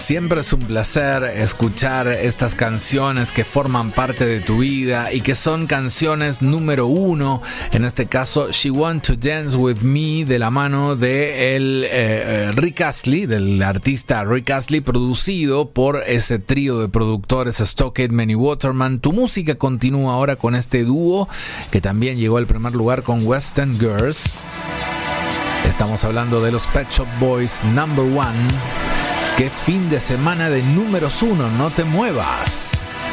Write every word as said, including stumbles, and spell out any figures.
siempre es un placer escuchar estas canciones que forman parte de tu vida y que son canciones número uno. En este caso, She Want to Dance With Me, de la mano de el, eh, Rick Astley, del artista Rick Astley, producido por ese trío de productores Stock Aitken y Waterman. Tu música continúa ahora con este dúo que también llegó al primer lugar con Western Girls. Estamos hablando de los Pet Shop Boys, Number One. ¡Qué fin de semana de números uno! ¡No te muevas!